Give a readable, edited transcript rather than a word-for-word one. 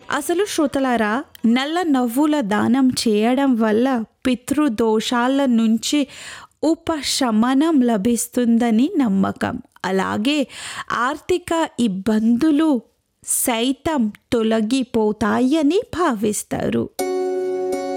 అసలు శ్రోతలారా, నల్ల నవ్వుల దానం చేయడం వల్ల పితృదోషాల నుంచి ఉపశమనం లభిస్తుందని నమ్మకం. అలాగే ఆర్థిక ఇబ్బందులు సైతం తొలగిపోతాయని భావిస్తారు.